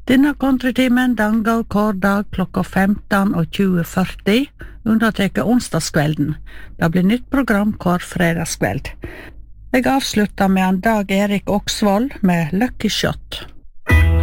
Denne countrytimen den går hver dag klokka 15 og 20:40, undertrekker onsdagskvelden. Det blir nytt program hver fredagskveld. Jeg avslutter med en Dag Erik Oksvold med Lucky Shot.